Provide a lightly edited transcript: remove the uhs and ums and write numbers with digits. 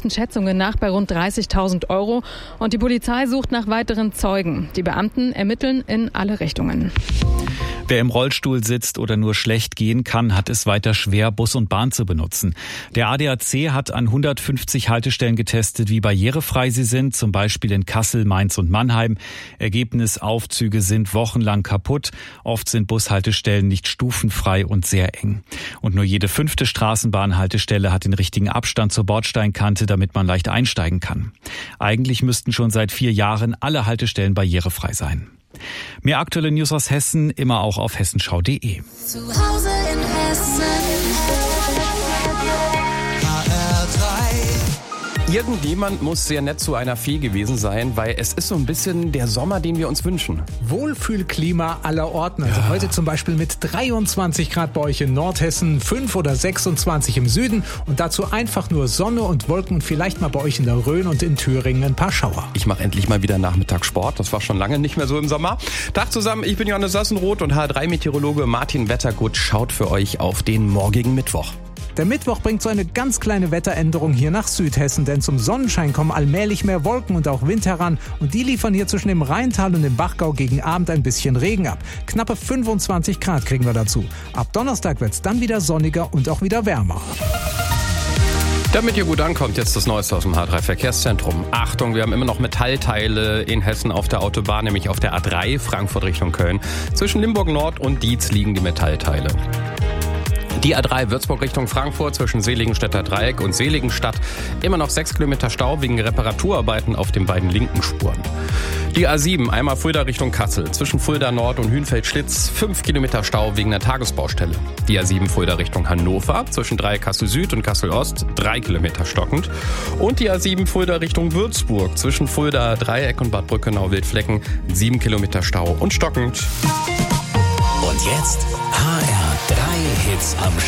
ersten Schätzungen nach bei rund 30.000 €. Und die Polizei sucht nach weiteren Zeugen. Die Beamten ermitteln in alle Richtungen. Wer im Rollstuhl sitzt oder nur schlecht gehen kann, hat es weiter schwer, Bus und Bahn zu benutzen. Der ADAC hat an 150 Haltestellen getestet, wie barrierefrei sie sind, zum Beispiel in Kassel, Mainz und Mannheim. Ergebnis: Aufzüge sind wochenlang kaputt. Oft sind Bushaltestellen nicht stufenfrei und sehr eng. Und nur jede 5. Straßenbahnhaltestelle hat den richtigen Abstand zur Bordsteinkante, damit man leicht einsteigen kann. Eigentlich müssten schon seit 4 Jahren alle Haltestellen barrierefrei sein. Mehr aktuelle News aus Hessen, immer auch auf hessenschau.de. Zu Hause in Hessen. Irgendjemand muss sehr nett zu einer Fee gewesen sein, weil es ist so ein bisschen der Sommer, den wir uns wünschen. Wohlfühlklima aller Orten. Also heute zum Beispiel mit 23 Grad bei euch in Nordhessen, 5 oder 26 im Süden und dazu einfach nur Sonne und Wolken und vielleicht mal bei euch in der Rhön und in Thüringen ein paar Schauer. Ich mache endlich mal wieder Nachmittagssport. Das war schon lange nicht mehr so im Sommer. Tag zusammen, ich bin Johannes Sassenroth und HR3-Meteorologe Martin Wettergut schaut für euch auf den morgigen Mittwoch. Der Mittwoch bringt so eine ganz kleine Wetteränderung hier nach Südhessen, denn zum Sonnenschein kommen allmählich mehr Wolken und auch Wind heran und die liefern hier zwischen dem Rheintal und dem Bachgau gegen Abend ein bisschen Regen ab. Knappe 25 Grad kriegen wir dazu. Ab Donnerstag wird's dann wieder sonniger und auch wieder wärmer. Damit ihr gut ankommt, jetzt das Neueste aus dem H3-Verkehrszentrum. Achtung, wir haben immer noch Metallteile in Hessen auf der Autobahn, nämlich auf der A3 Frankfurt Richtung Köln. Zwischen Limburg Nord und Dietz liegen die Metallteile. Die A3 Würzburg Richtung Frankfurt zwischen Seligenstädter Dreieck und Seligenstadt. Immer noch 6 Kilometer Stau wegen Reparaturarbeiten auf den beiden linken Spuren. Die A7 einmal Fulda Richtung Kassel. Zwischen Fulda Nord und Hünfeld-Schlitz 5 Kilometer Stau wegen der Tagesbaustelle. Die A7 Fulda Richtung Hannover. Zwischen Dreieck Kassel Süd und Kassel Ost 3 Kilometer stockend. Und die A7 Fulda Richtung Würzburg. Zwischen Fulda Dreieck und Bad Brückenau-Wildflecken 7 Kilometer Stau und stockend. Und jetzt HR3 Hits am